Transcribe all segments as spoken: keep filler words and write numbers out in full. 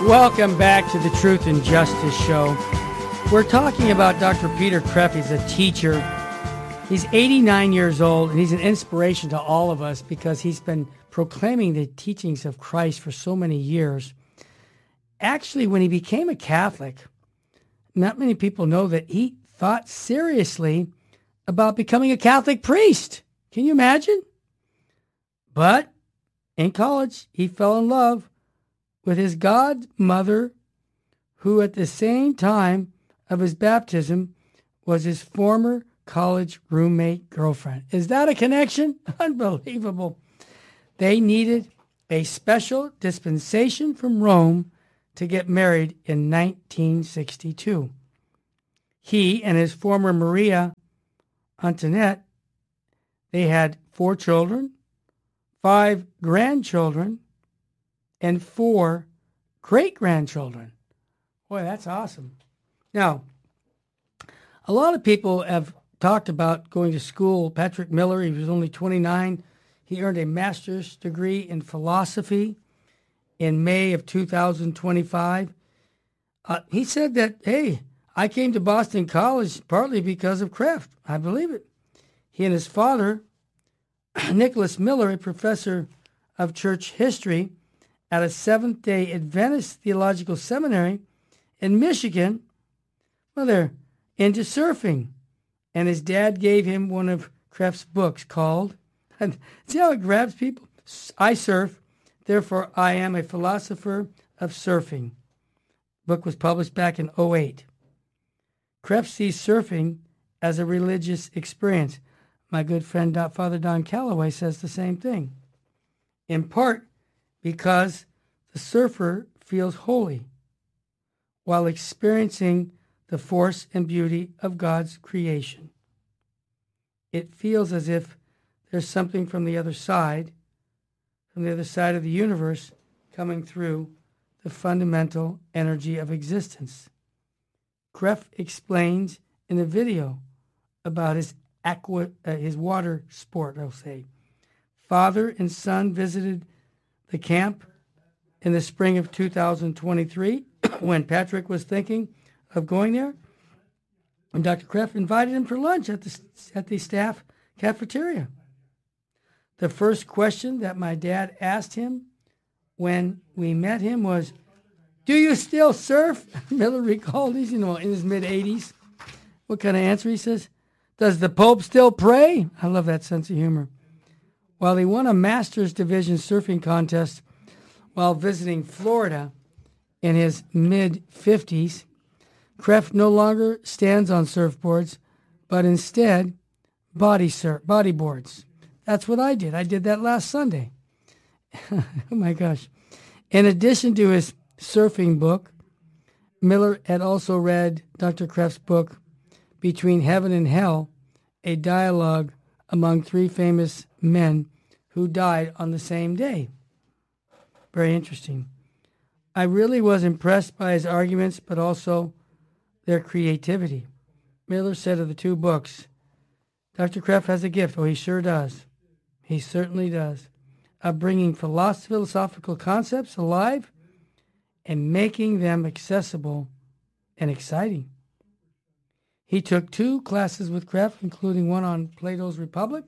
Welcome back to the Truth and Justice Show. We're talking about Doctor Peter Kreeft. He's a teacher. He's eighty-nine years old, and he's an inspiration to all of us because he's been proclaiming the teachings of Christ for so many years. Actually, when he became a Catholic, not many people know that he thought seriously about becoming a Catholic priest. Can you imagine? But in college, he fell in love with his godmother, who at the same time of his baptism was his former college roommate girlfriend. Is that a connection? Unbelievable. They needed a special dispensation from Rome to get married in nineteen sixty-two. He and his former Maria Antoinette, they had four children, five grandchildren, and four great-grandchildren. Boy, that's awesome. Now, a lot of people have talked about going to school. Patrick Miller, he was only twenty-nine. He earned a master's degree in philosophy in May of two thousand twenty-five. Uh, he said that, hey, I came to Boston College partly because of Kreeft. I believe it. He and his father, Nicholas Miller, a professor of church history at a Seventh-day Adventist Theological Seminary in Michigan, well, they're into surfing. And his dad gave him one of Kreeft's books called, and see how it grabs people? I surf, therefore I am a philosopher of surfing. The book was published back in oh eight. Kreeft sees surfing as a religious experience. My good friend Father Don Calloway says the same thing. In part because the surfer feels holy while experiencing the force and beauty of God's creation. It feels as if there's something from the other side, from the other side of the universe, coming through the fundamental energy of existence. Kreeft explains in a video about his aqua, uh, his water sport, I'll say. Father and son visited the camp in the spring of two thousand twenty-three when Patrick was thinking of going there. And Doctor Kreeft invited him for lunch at the, at the staff cafeteria. The first question that my dad asked him when we met him was, do you still surf? Miller recalled, he's, you know, in his mid-eighties. What kind of answer? He says, does the Pope still pray? I love that sense of humor. While he won a Masters Division surfing contest while visiting Florida in his mid-fifties, Kreeft no longer stands on surfboards, but instead body surf, bodyboards. That's what I did. I did that last Sunday. Oh my gosh. In addition to his surfing book, Miller had also read Doctor Kreeft's book, Between Heaven and Hell, a dialogue among three famous men who died on the same day. Very interesting. I really was impressed by his arguments, but also their creativity. Miller said of the two books, Doctor Kreeft has a gift. Oh, he sure does. He certainly does. Of bringing philosophical concepts alive and making them accessible and exciting. He took two classes with Kreeft, including one on Plato's Republic.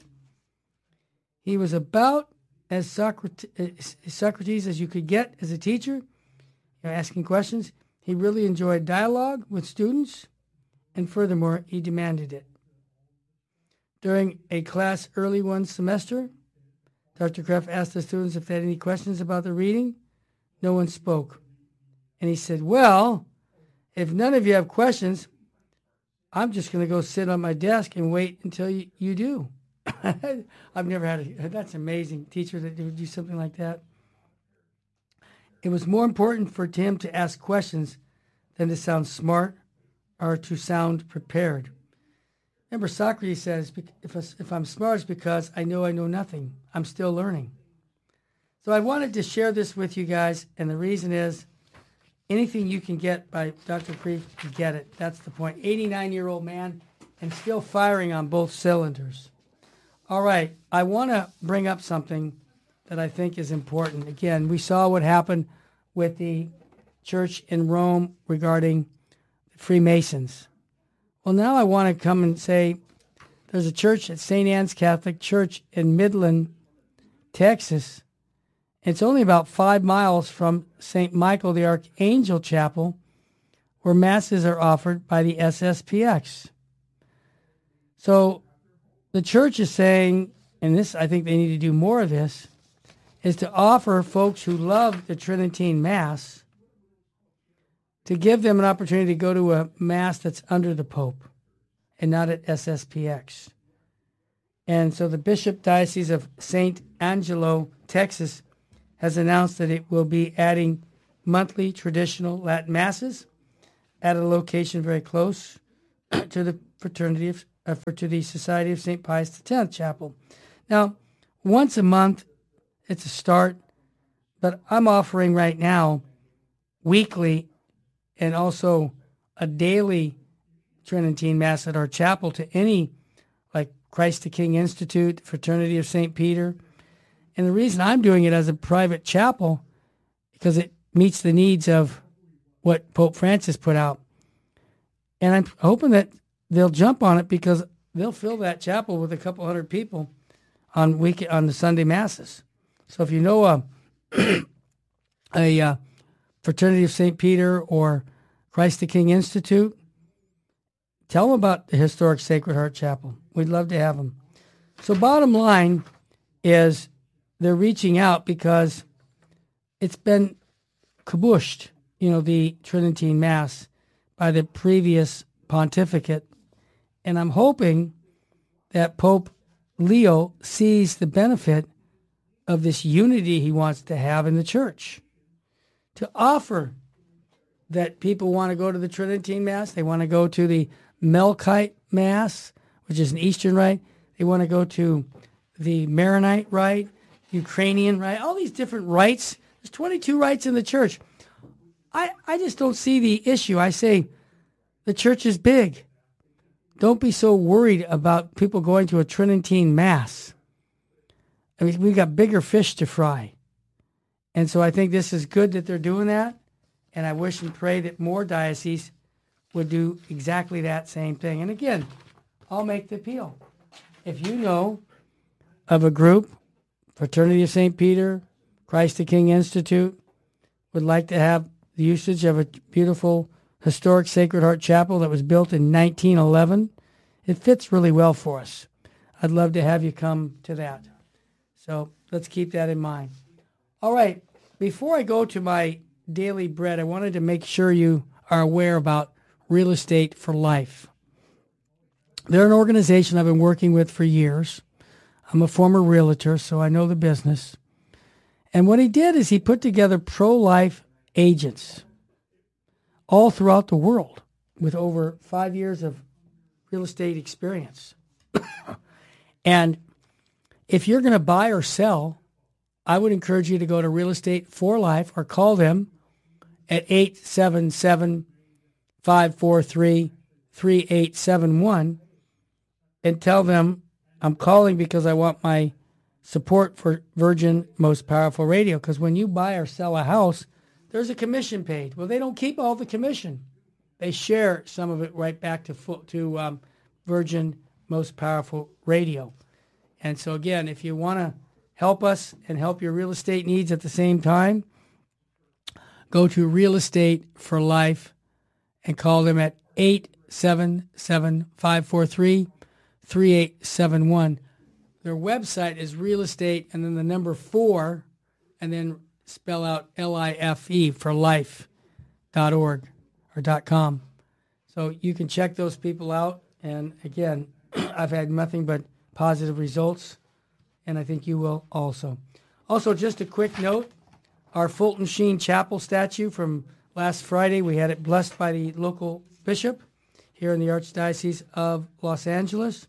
He was about as Socrates, Socrates as you could get as a teacher, you know, asking questions. He really enjoyed dialogue with students, and furthermore, he demanded it. During a class early one semester, Doctor Kreeft asked the students if they had any questions about the reading. No one spoke. And he said, well, if none of you have questions, I'm just going to go sit on my desk and wait until you, you do. I've never had a, that's amazing, teacher that would do something like that. It was more important for Tim to ask questions than to sound smart or to sound prepared. Remember, Socrates says, if, if I'm smart, it's because I know I know nothing. I'm still learning. So I wanted to share this with you guys, and the reason is anything you can get by Doctor Kreeft, you get it. That's the point. eighty-nine-year-old man and still firing on both cylinders. All right, I want to bring up something that I think is important. Again, we saw what happened with the church in Rome regarding Freemasons. Well, now I want to come and say there's a church at Saint Anne's Catholic Church in Midland, Texas. It's only about five miles from Saint Michael the Archangel Chapel, where masses are offered by the S S P X. So the church is saying, and this, I think they need to do more of this, is to offer folks who love the Tridentine Mass to give them an opportunity to go to a Mass that's under the Pope and not at S S P X. And so the Bishop Diocese of Saint Angelo, Texas, has announced that it will be adding monthly traditional Latin Masses at a location very close to the Fraternity of, uh, to the Society of Saint Pius the Tenth Chapel. Now, once a month, it's a start, but I'm offering right now weekly and also a daily Tridentine Mass at our chapel to any, like Christ the King Institute, Fraternity of Saint Peter. And the reason I'm doing it as a private chapel, because it meets the needs of what Pope Francis put out. And I'm hoping that they'll jump on it because they'll fill that chapel with a couple hundred people on week on the Sunday Masses. So if you know a, a uh, Fraternity of Saint Peter or Christ the King Institute, tell them about the historic Sacred Heart Chapel. We'd love to have them. So bottom line is they're reaching out because it's been kabushed, you know, the Tridentine Mass by the previous pontificate. And I'm hoping that Pope Leo sees the benefit of this unity he wants to have in the church, to offer that people want to go to the Tridentine Mass, they want to go to the Melkite Mass, which is an Eastern rite, they want to go to the Maronite rite, Ukrainian rite, all these different rites. There's twenty-two rites in the church. I, I just don't see the issue. I say the church is big. Don't be so worried about people going to a Tridentine Mass. I mean, we've got bigger fish to fry. And so I think this is good that they're doing that. And I wish and pray that more dioceses would do exactly that same thing. And again, I'll make the appeal. If you know of a group, Fraternity of Saint Peter, Christ the King Institute, would like to have the usage of a beautiful historic Sacred Heart Chapel that was built in nineteen eleven, it fits really well for us. I'd love to have you come to that. So let's keep that in mind. All right, before I go to my daily bread, I wanted to make sure you are aware about Real Estate for Life. They're an organization I've been working with for years. I'm a former realtor, so I know the business. And what he did is he put together pro-life agents all throughout the world with over five years of real estate experience. And if you're going to buy or sell, I would encourage you to go to Real Estate for Life or call them at eight seven seven, five four three, three eight seven one and tell them I'm calling because I want my support for Virgin Most Powerful Radio, because when you buy or sell a house, there's a commission paid. Well, they don't keep all the commission. They share some of it right back to to um, Virgin Most Powerful Radio. And so, again, if you want to help us and help your real estate needs at the same time, go to Real Estate for Life and call them at eight seven seven, five four three, three eight seven one. Their website is real estate and then the number four and then spell out L I F E for life dot org or dot com. So you can check those people out. And again, I've had nothing but positive results, and I think you will also. Also, just a quick note, our Fulton Sheen Chapel statue from last Friday, we had it blessed by the local bishop here in the Archdiocese of Los Angeles.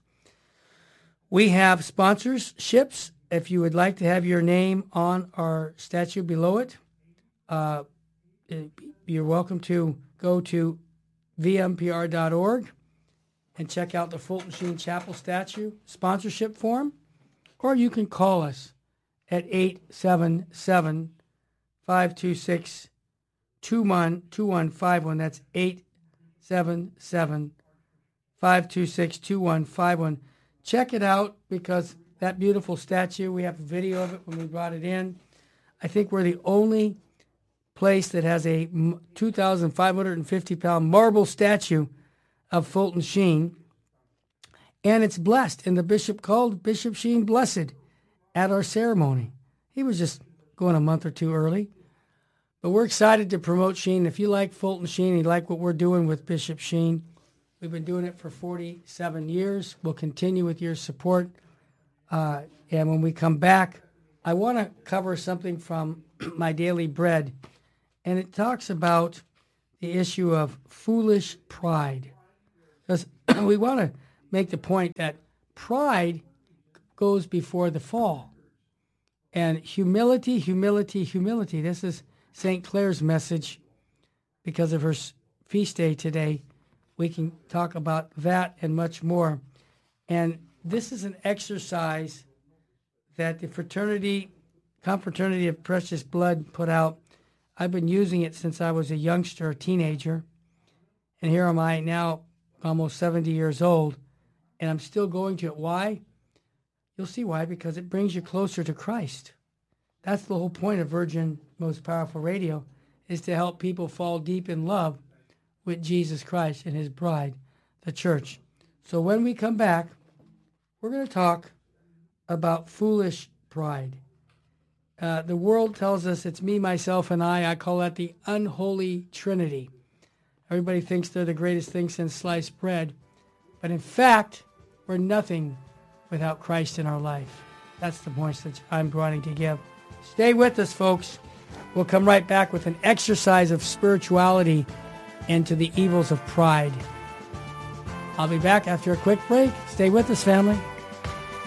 We have sponsorships. If you would like to have your name on our statue below it, uh, you're welcome to go to v m p r dot org and check out the Fulton Sheen Chapel statue sponsorship form, or you can call us at eight seven seven, five two six, two one two one five one. That's eight seven seven, five two six, two one five one. Check it out because that beautiful statue, we have a video of it when we brought it in. I think we're the only place that has a two thousand five hundred fifty pound marble statue of Fulton Sheen. And it's blessed. And the bishop called Bishop Sheen blessed at our ceremony. He was just going a month or two early. But we're excited to promote Sheen. If you like Fulton Sheen, you like what we're doing with Bishop Sheen, we've been doing it for forty-seven years. We'll continue with your support. Uh, and when we come back, I want to cover something from my daily bread. And it talks about the issue of foolish pride. Because we want to make the point that pride goes before the fall. And humility, humility, humility. This is Saint Clair's message. Because of her feast day today, we can talk about that and much more. And this is an exercise that the fraternity, Confraternity of Precious Blood put out. I've been using it since I was a youngster, a teenager. And here am I now, almost seventy years old, and I'm still going to it. Why? You'll see why, because it brings you closer to Christ. That's the whole point of Virgin Most Powerful Radio, is to help people fall deep in love with Jesus Christ and his bride, the church. So when we come back, we're going to talk about foolish pride. Uh, the world tells us it's me, myself, and I. I call that the unholy trinity. Everybody thinks they're the greatest thing since sliced bread. But in fact, we're nothing without Christ in our life. That's the point that I'm wanting to give. Stay with us, folks. We'll come right back with an exercise of spirituality into the evils of pride. I'll be back after a quick break. Stay with us, family.